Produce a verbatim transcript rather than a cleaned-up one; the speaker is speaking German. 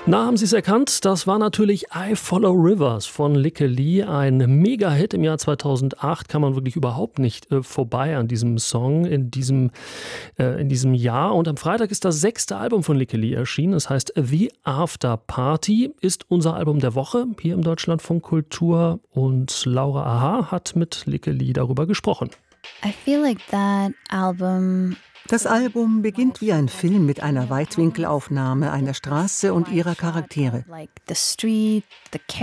Na, haben Sie es erkannt? Das war natürlich I Follow Rivers von Lykke Li, ein Mega-Hit im Jahr zweitausendacht. Kann man wirklich überhaupt nicht äh, vorbei an diesem Song in diesem, äh, in diesem Jahr. Und am Freitag ist das sechste Album von Lykke Li erschienen. Es heißt The After Party, ist unser Album der Woche hier im Deutschlandfunk Kultur. Und Laura Aha hat mit Lykke Li darüber gesprochen. I feel like that album Das Album beginnt wie ein Film mit einer Weitwinkelaufnahme einer Straße und ihrer Charaktere.